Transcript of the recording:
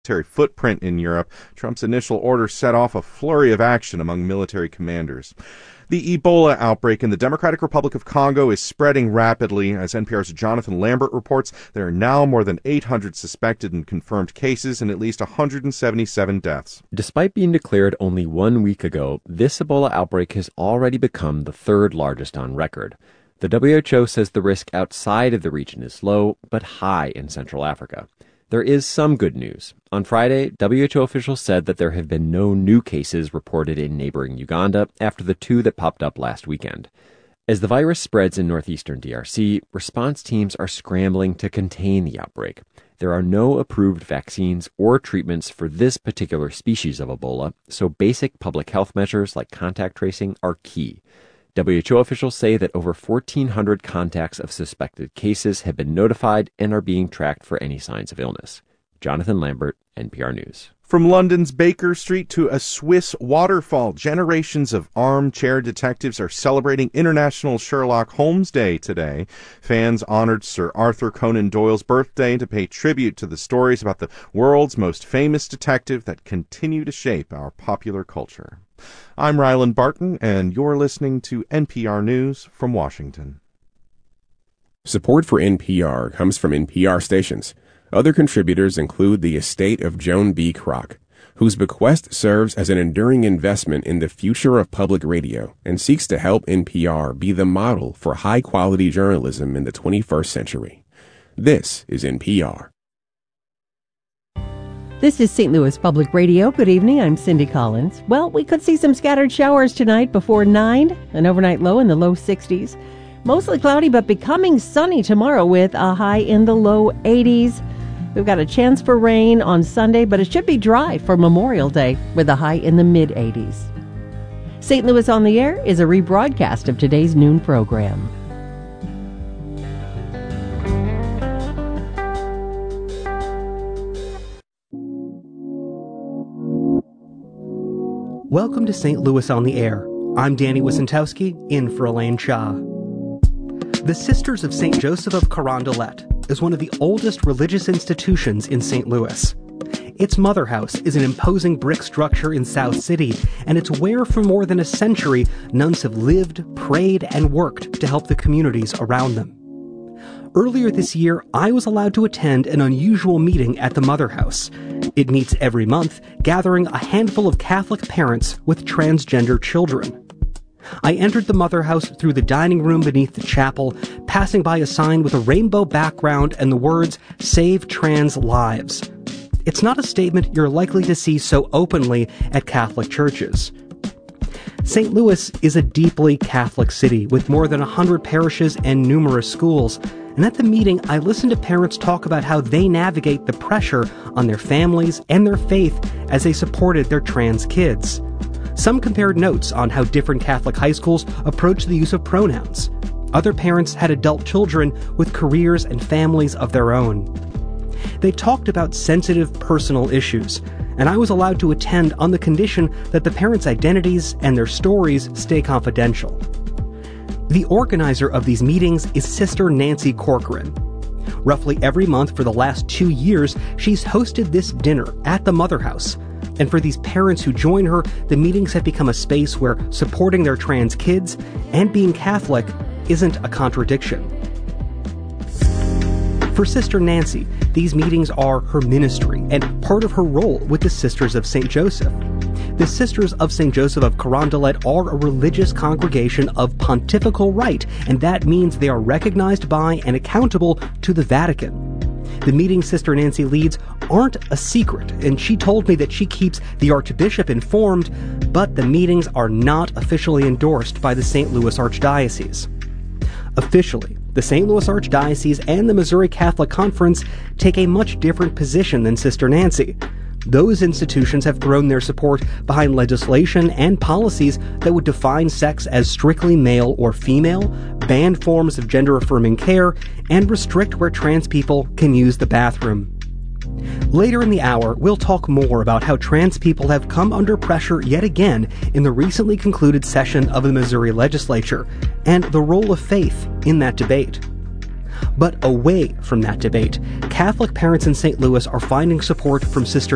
footprint in Europe, Trump's initial order set off a flurry of action among military commanders. The Ebola outbreak in the Democratic Republic of Congo is spreading rapidly. As NPR's Jonathan Lambert reports, there are now more than 800 suspected and confirmed cases and at least 177 deaths. Despite being declared only 1 week ago, this Ebola outbreak has already become the third largest on record. The WHO says the risk outside of the region is low, but high in Central Africa. There is some good news. On Friday, WHO officials said that there have been no new cases reported in neighboring Uganda after the two that popped up last weekend. As the virus spreads in northeastern DRC, response teams are scrambling to contain the outbreak. There are no approved vaccines or treatments for this particular species of Ebola, so basic public health measures like contact tracing are key. WHO officials say that over 1,400 contacts of suspected cases have been notified and are being tracked for any signs of illness. Jonathan Lambert, NPR News. From London's Baker Street to a Swiss waterfall, generations of armchair detectives are celebrating International Sherlock Holmes Day today. Fans honored Sir Arthur Conan Doyle's birthday to pay tribute to the stories about the world's most famous detective that continue to shape our popular culture. I'm Ryland Barton, and you're listening to NPR News from Washington. Support for NPR comes from NPR stations. Other contributors include the estate of Joan B. Kroc, whose bequest serves as an enduring investment in the future of public radio and seeks to help NPR be the model for high-quality journalism in the 21st century. This is NPR. This is St. Louis Public Radio. Good evening. I'm Cindy Collins. Well, we could see some scattered showers tonight before 9, an overnight low in the low 60s. Mostly cloudy, but becoming sunny tomorrow with a high in the low 80s. We've got a chance for rain on Sunday, but it should be dry for Memorial Day with a high in the mid-80s. St. Louis on the Air is a rebroadcast of today's noon program. Welcome to St. Louis on the Air. I'm Danny Wysentowski, in for Elaine Cha. The Sisters of St. Joseph of Carondelet is one of the oldest religious institutions in St. Louis. Its mother house is an imposing brick structure in South City, and it's where for more than a century nuns have lived, prayed, and worked to help the communities around them. Earlier this year, I was allowed to attend an unusual meeting at the Mother House. It meets every month, gathering a handful of Catholic parents with transgender children. I entered the Mother House through the dining room beneath the chapel, passing by a sign with a rainbow background and the words, "Save Trans Lives." It's not a statement you're likely to see so openly at Catholic churches. St. Louis is a deeply Catholic city with more than 100 parishes and numerous schools. And at the meeting, I listened to parents talk about how they navigate the pressure on their families and their faith as they supported their trans kids. Some compared notes on how different Catholic high schools approach the use of pronouns. Other parents had adult children with careers and families of their own. They talked about sensitive personal issues, and I was allowed to attend on the condition that the parents' identities and their stories stay confidential. The organizer of these meetings is Sister Nancy Corcoran. Roughly every month for the last 2 years, she's hosted this dinner at the Mother House. And for these parents who join her, the meetings have become a space where supporting their trans kids and being Catholic isn't a contradiction. For Sister Nancy, these meetings are her ministry and part of her role with the Sisters of St. Joseph. The Sisters of St. Joseph of Carondelet are a religious congregation of pontifical right, and that means they are recognized by and accountable to the Vatican. The meetings Sister Nancy leads aren't a secret, and she told me that she keeps the Archbishop informed, but the meetings are not officially endorsed by the St. Louis Archdiocese. Officially, the St. Louis Archdiocese and the Missouri Catholic Conference take a much different position than Sister Nancy. Those institutions have thrown their support behind legislation and policies that would define sex as strictly male or female, ban forms of gender-affirming care, and restrict where trans people can use the bathroom. Later in the hour, we'll talk more about how trans people have come under pressure yet again in the recently concluded session of the Missouri legislature, and the role of faith in that debate. But away from that debate, Catholic parents in St. Louis are finding support from Sister